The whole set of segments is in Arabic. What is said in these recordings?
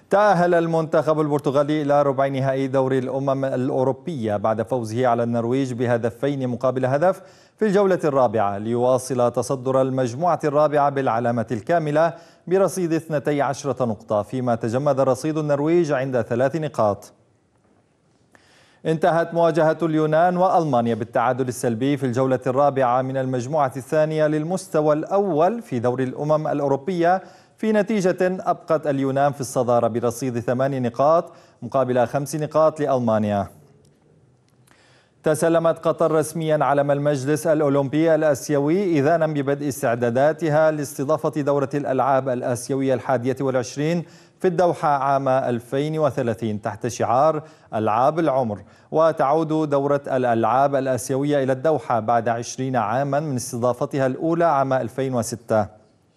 تأهل المنتخب البرتغالي إلى ربع نهائي دوري الأمم الأوروبية بعد فوزه على النرويج بهدفين مقابل هدف في الجولة الرابعة ليواصل تصدر المجموعة الرابعة بالعلامة الكاملة برصيد 12 نقطة، فيما تجمد رصيد النرويج عند 3 نقاط. انتهت مواجهة اليونان وألمانيا بالتعادل السلبي في الجولة الرابعة من المجموعة الثانية للمستوى الأول في دوري الأمم الأوروبية، في نتيجة أبقت اليونان في الصدارة برصيد 8 نقاط مقابل 5 نقاط لألمانيا. تسلمت قطر رسميا علم المجلس الأولمبي الآسيوي إذانا ببدء استعداداتها لاستضافة دورة الألعاب الآسيوية 21 في الدوحة عام 2030 تحت شعار ألعاب العمر. وتعود دورة الألعاب الآسيوية إلى الدوحة بعد 20 عاما من استضافتها الأولى عام 2006.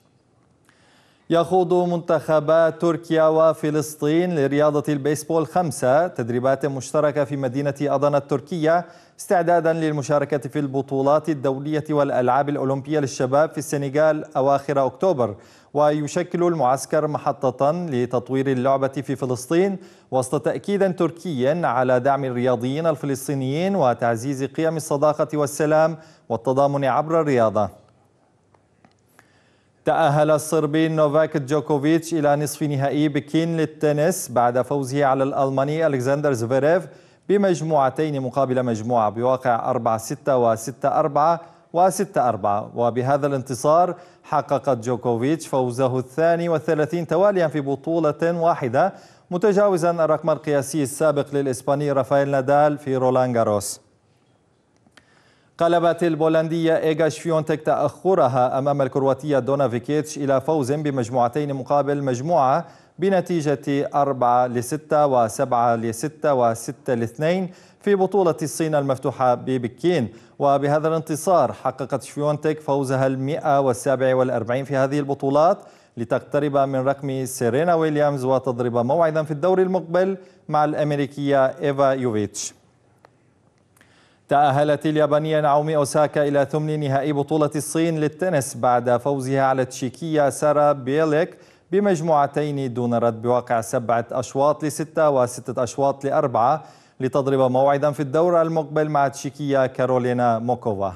يخوض منتخبات تركيا وفلسطين لرياضة البيسبول 5 تدريبات مشتركة في مدينة أضنا التركية استعدادا للمشاركة في البطولات الدولية والألعاب الأولمبية للشباب في السنغال أواخر أكتوبر. ويشكل المعسكر محطة لتطوير اللعبة في فلسطين وسط تأكيد تركي على دعم الرياضيين الفلسطينيين وتعزيز قيم الصداقة والسلام والتضامن عبر الرياضة. تأهل الصربي نوفاك جوكوفيتش إلى نصف نهائي بكين للتنس بعد فوزه على الألماني ألكسندر زفيريف بمجموعتين مقابل مجموعة بواقع 4-6 و6-4 و6-4. وبهذا الانتصار حقق جوكوفيتش فوزه 32 تواليا في بطولة واحدة، متجاوزا الرقم القياسي السابق للإسباني رافائيل نادال في رولان جاروس. قلبت البولندية إيغا شفيونتك تأخرها أمام الكرواتية دونا فيكيتش إلى فوز بمجموعتين مقابل مجموعة بنتيجة 4-6 و7-6 و6-2 في بطولة الصين المفتوحة ببكين. وبهذا الانتصار حققت شفيونتك فوزها 147 في هذه البطولات لتقترب من رقم سيرينا ويليامز وتضرب موعدا في الدور المقبل مع الأمريكية إيفا يوفيتش. تأهلت اليابانية ناومي أوساكا إلى ثمن نهائي بطولة الصين للتنس بعد فوزها على التشيكية سارا بيليك بمجموعتين دون رد بواقع 7 أشواط ل6 و6 أشواط ل4 لتضرب موعدا في الدور المقبل مع التشيكية كارولينا موكوفا.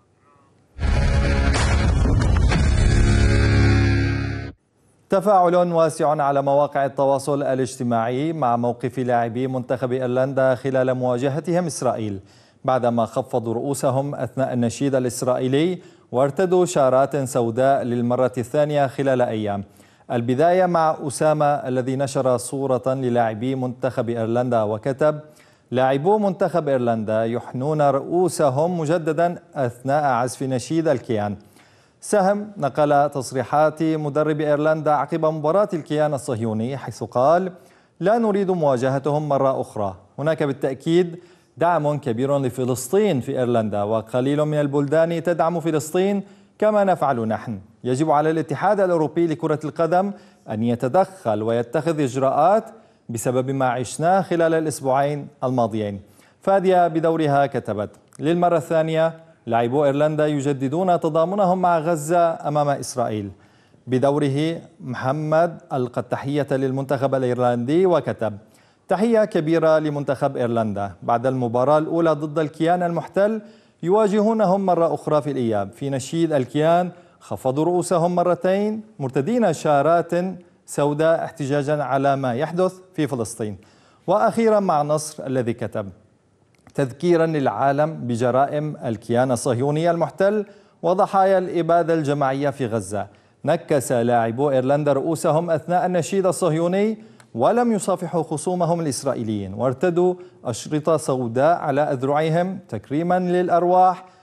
تفاعل واسع على مواقع التواصل الاجتماعي مع موقف لاعبي منتخب إيرلندا خلال مواجهتهم إسرائيل بعدما خفضوا رؤوسهم أثناء النشيد الإسرائيلي وارتدوا شارات سوداء للمرة الثانية خلال أيام. البداية مع أسامة الذي نشر صورة للاعبي منتخب إيرلندا وكتب: لاعبو منتخب إيرلندا يحنون رؤوسهم مجددا أثناء عزف نشيد الكيان. سهم نقل تصريحات مدرب إيرلندا عقب مباراة الكيان الصهيوني حيث قال: لا نريد مواجهتهم مرة أخرى. هناك بالتأكيد دعم كبير لفلسطين في إيرلندا، وقليل من البلدان تدعم فلسطين كما نفعل نحن. يجب على الاتحاد الأوروبي لكرة القدم أن يتدخل ويتخذ إجراءات بسبب ما عشناه خلال الأسبوعين الماضيين. فادية بدورها كتبت: للمرة الثانية لاعبو إيرلندا يجددون تضامنهم مع غزة أمام إسرائيل. بدوره محمد ألقى التحية للمنتخب الإيرلندي وكتب: تحية كبيرة لمنتخب إيرلندا بعد المباراة الأولى ضد الكيان المحتل، يواجهونهم مرة أخرى في الإياب. في نشيد الكيان خفضوا رؤوسهم مرتين مرتدين شارات سوداء احتجاجا على ما يحدث في فلسطين. وأخيرا مع نصر الذي كتب: تذكيرا للعالم بجرائم الكيان الصهيوني المحتل وضحايا الإبادة الجماعية في غزة. نكس لاعبو إيرلندا رؤوسهم أثناء النشيد الصهيوني ولم يصافحوا خصومهم الإسرائيليين، وارتدوا أشرطة سوداء على أذرعهم تكريما للأرواح